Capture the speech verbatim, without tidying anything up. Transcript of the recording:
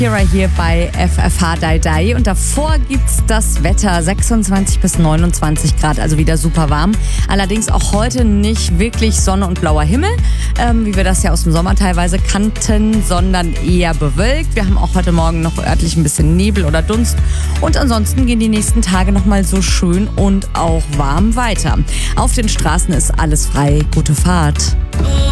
Hier bei F F H Dai Dai und davor gibt's das Wetter sechsundzwanzig bis neunundzwanzig Grad, also wieder super warm. Allerdings auch heute nicht wirklich Sonne und blauer Himmel, ähm, wie wir das ja aus dem Sommer teilweise kannten, sondern eher bewölkt. Wir haben auch heute Morgen noch örtlich ein bisschen Nebel oder Dunst und ansonsten gehen die nächsten Tage nochmal so schön und auch warm weiter. Auf den Straßen ist alles frei. Gute Fahrt.